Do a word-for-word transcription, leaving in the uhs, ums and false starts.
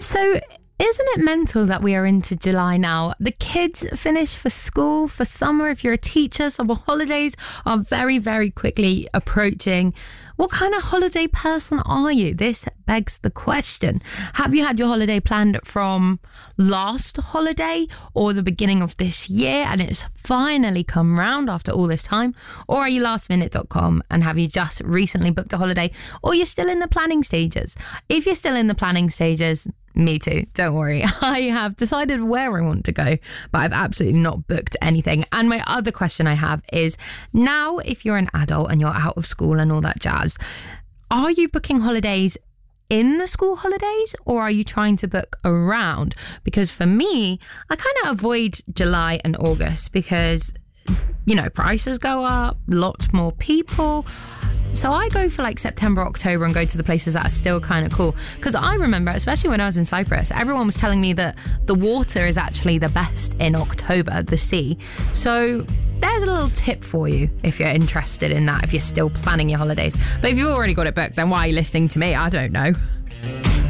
So isn't it mental that we are into July now? The kids finish for school, for summer. If you're a teacher, summer holidays are very, very quickly approaching. What kind of holiday person are you? This begs the question. Have you had your holiday planned from last holiday or the beginning of this year and it's finally come round after all this time? Or are you last minute dot com and have you just recently booked a holiday, or you're still in the planning stages? If you're still in the planning stages, me too, don't worry. I have decided where I want to go, but I've absolutely not booked anything. And my other question I have is, now if you're an adult and you're out of school and all that jazz, are you booking holidays in the school holidays or are you trying to book around? Because for me, I kind of avoid July and August because, you know, prices go up, lots more people. So I go for like September, October and go to the places that are still kind of cool. Because I remember, especially when I was in Cyprus, everyone was telling me that the water is actually the best in October, the sea. So there's a little tip for you if you're interested in that, if you're still planning your holidays. But if you've already got it booked, then why are you listening to me? I don't know.